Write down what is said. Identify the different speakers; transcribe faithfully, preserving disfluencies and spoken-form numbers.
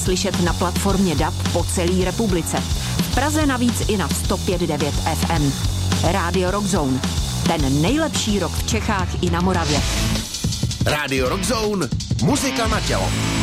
Speaker 1: Slyšet na platformě D A B po celé republice. V Praze navíc i na sto pět devět F M. Rádio Rockzone. Ten nejlepší rock v Čechách i na Moravě.
Speaker 2: Rádio Rockzone. Muzika na tělo.